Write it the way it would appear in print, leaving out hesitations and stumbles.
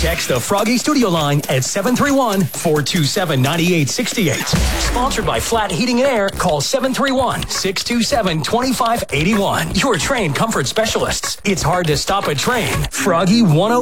Text the Froggy Studio line at 731-427-9868. Sponsored by Flat Heating and Air. Call 731-627-2581. Your train comfort specialists. It's hard to stop a train. Froggy 101.